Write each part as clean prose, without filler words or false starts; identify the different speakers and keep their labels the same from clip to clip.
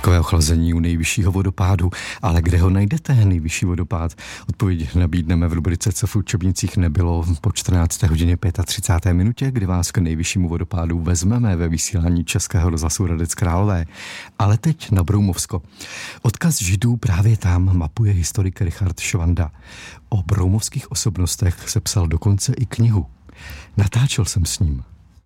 Speaker 1: Takové ochlazení u nejvyššího vodopádu, ale kde ho najdete, nejvyšší vodopád? Odpověď nabídneme v rubrice Co v učebnicích nebylo po 14. hodině 35. minutě, kdy vás k nejvyššímu vodopádu vezmeme ve vysílání Českého rozhlasu Hradec Králové. Ale teď na Broumovsko. Odkaz Židů právě tam mapuje historik Richard Švanda. O broumovských osobnostech sepsal dokonce i knihu. Natáčel jsem s ním.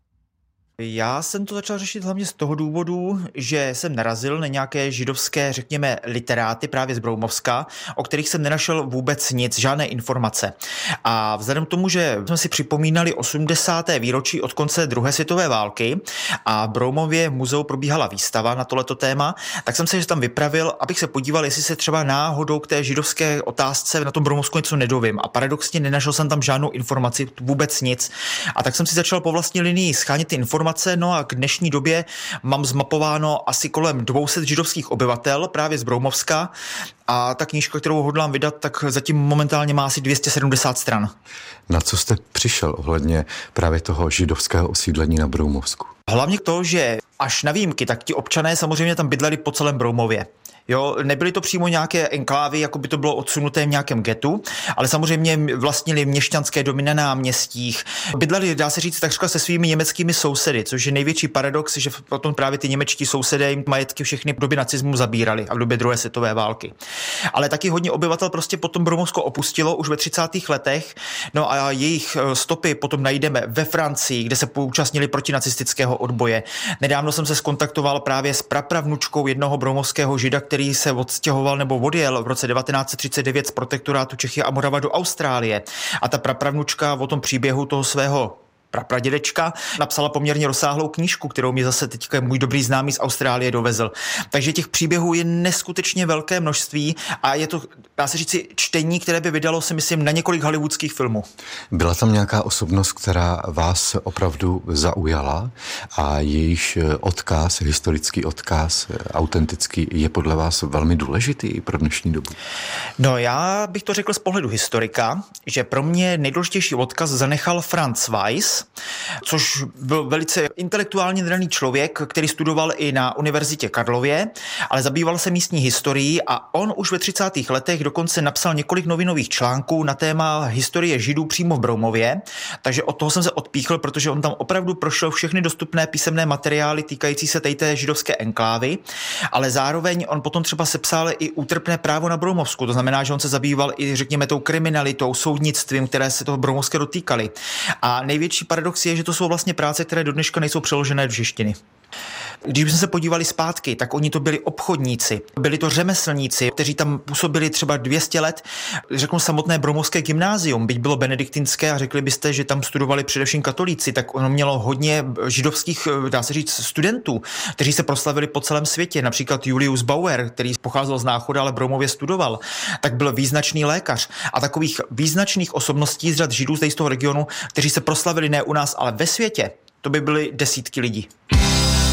Speaker 2: Já jsem to začal řešit hlavně z toho důvodu, že jsem narazil na nějaké židovské, řekněme, literáty právě z Broumovska, o kterých jsem nenašel vůbec nic, žádné informace. A vzhledem k tomu, že jsme si připomínali 80. výročí od konce druhé světové války a v Broumově muzeu probíhala výstava na tohleto téma, tak jsem se tam vypravil, abych se podíval, jestli se třeba náhodou k té židovské otázce na tom Broumovsku něco nedovím. A paradoxně nenašel jsem tam žádnou informaci, vůbec nic. A tak jsem si začal po vlastní linii schánět ty informace. No a k dnešní době mám zmapováno asi kolem 200 židovských obyvatel právě z Broumovska a ta knížka, kterou hodlám vydat, tak zatím momentálně má asi 270 stran.
Speaker 1: Na co jste přišel ohledně právě toho židovského osídlení na Broumovsku?
Speaker 2: Hlavně to, že až na výjimky, tak ti občané samozřejmě tam bydleli po celém Broumově. Jo, nebyly to přímo nějaké enklávy, jako by to bylo odsunuté v nějakém getu, ale samozřejmě vlastnili měšťanské domy na náměstích. Bydleli, dá se říct, takřka se svými německými sousedy, což je největší paradox, že potom právě ty němečtí sousedé jim majetky všechny v době nacismu zabírali a v době druhé světové války. Ale taky hodně obyvatel prostě potom Broumovsko opustilo už ve 30. letech, no a jejich stopy potom najdeme ve Francii, kde se účastnili protinacistického odboje. Nedávno jsem se zkontaktoval právě s prapravnučkou jednoho broumovského žida, který se odstěhoval nebo odjel v roce 1939 z protektorátu Čechy a Morava do Austrálie. A ta prapravnučka o tom příběhu toho svého prapradědečka napsala poměrně rozsáhlou knížku, kterou mi zase teďka můj dobrý známý z Austrálie dovezl. Takže těch příběhů je neskutečně velké množství a je to, dá se říci, čtení, které by vydalo, si myslím, na několik hollywoodských filmů.
Speaker 1: Byla tam nějaká osobnost, která vás opravdu zaujala a jejíž odkaz, historický odkaz, autentický, je podle vás velmi důležitý i pro dnešní dobu?
Speaker 2: No, já bych to řekl z pohledu historika, že pro mě nejdůležitější odkaz zanechal Franz Weiss, což byl velice intelektuálně nadaný člověk, který studoval i na Univerzitě Karlově, ale zabýval se místní historií a on už ve 30. letech dokonce napsal několik novinových článků na téma historie Židů přímo v Broumově, takže od toho jsem se odpíchl, protože on tam opravdu prošel všechny dostupné písemné materiály týkající se té židovské enklávy, ale zároveň on potom třeba sepsal i útrpné právo na Broumovsku, to znamená, že on se zabýval i, řekněme, tou kriminalitou, soudnictvím, které se toho Broumovska dotýkaly. A největší paradox je, že to jsou vlastně práce, které do dneška nejsou přeložené do češtiny. Když jsme se podívali zpátky, tak oni to byli obchodníci, byli to řemeslníci, kteří tam působili třeba 200 let. Řeknu samotné Broumovské gymnázium, byť bylo benediktinské a řekli byste, že tam studovali především katolíci, tak ono mělo hodně židovských, dá se říct, studentů, kteří se proslavili po celém světě. Například Julius Bauer, který pocházel z Náchoda, ale v Broumově studoval, tak byl význačný lékař. A takových význačných osobností z řad Židů z toho regionu, kteří se proslavili ne u nás, ale ve světě, to by byly desítky lidí.